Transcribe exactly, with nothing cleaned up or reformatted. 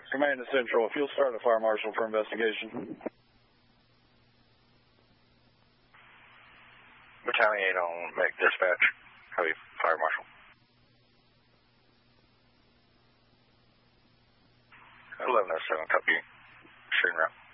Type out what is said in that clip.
Command to Central, if you'll start a fire marshal for investigation. Battalion eight on Mac dispatch. Heavy fire marshal. eleven oh seven, copy. Shooting route.